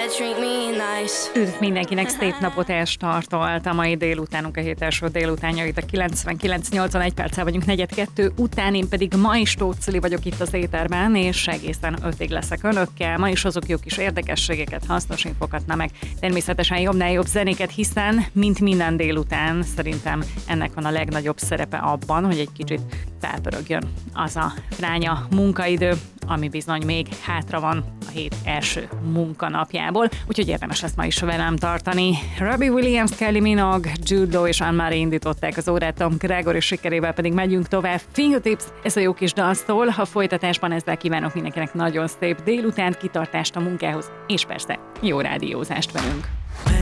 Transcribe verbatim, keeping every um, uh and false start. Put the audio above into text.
treat me nice. Üdv mindenkinek, szép napot és tartolt a mai délutánunk, a hét első délutánja, itt a kilencvenkilenc nyolcvanegy perccel vagyunk negyed kettő után, én pedig ma is Tóth Cili vagyok itt az éterben, és egészen ötig leszek önökkel. Ma is hozok jó kis érdekességeket, hasznos infokat, na meg természetesen jobbnál jobb zenéket, hiszen mint minden délután szerintem ennek van a legnagyobb szerepe abban, hogy egy kicsit felpörögjön az a fránya munkaidő, ami bizony még hátra van a hét első munkanapjából, úgyhogy érdemes lesz ma is velem tartani. Robbie Williams, Kylie Minogue, Jude Law és Anne-Marie indították az órát, Tom Gregory sikerével pedig megyünk tovább. Fingertips, ez a jó kis dalszól. A folytatásban ezzel kívánok mindenkinek nagyon szép délutánt, kitartást a munkához, és persze jó rádiózást velünk.